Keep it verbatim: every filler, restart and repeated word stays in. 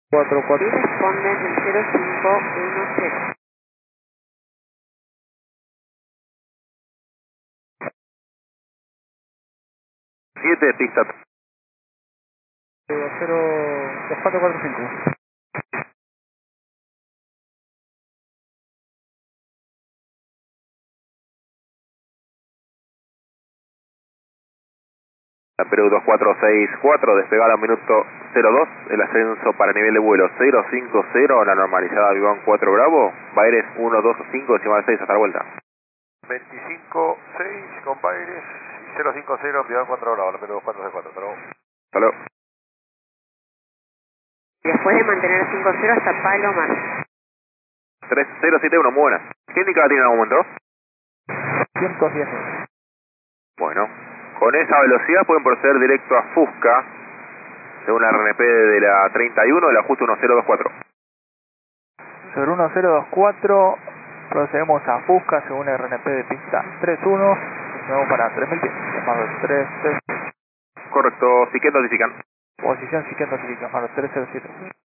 cuatro cuatro. Y responden el cero cinco uno cero. siete, pista. cero dos cuatro cuatro cinco. Perú dos cuatro seis cuatro, despegada a minuto cero dos, el ascenso para nivel de vuelo cero cinco cero, la normalizada avión cuatro Bravo, Baires uno dos cinco, decimal seis, hasta la vuelta. veinticinco seis con Baires y cero cinco cero, avión cuatro Bravo, la Perú dos cuatro seis cuatro, hasta luego. Hasta luego. Y después de mantener cinco cero hasta Palomar. tres cero siete uno, muy buenas. ¿Qué indicador tiene en algún momento? ciento diez. Bueno, con esa velocidad pueden proceder directo a Fusca, según la R N P de la treinta y uno, el ajuste uno cero dos cuatro. Sobre uno cero dos cuatro, procedemos a Fusca según R N P de pista tres uno, procedemos para tres mil pies, llamado tres tres, Correcto, Siquén notifican. posición siguiente notificación, llamado tres cero siete.